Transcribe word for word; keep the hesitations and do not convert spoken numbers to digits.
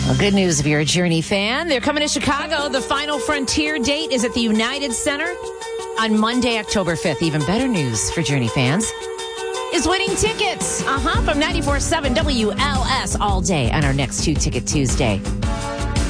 Well, good news if you're a Journey fan. They're coming to Chicago. The Final Frontier date is at the United Center on Monday, October fifth. Even better news for Journey fans is winning tickets. Uh-huh. From ninety-four point seven W L S all day on our next Two Ticket Tuesday.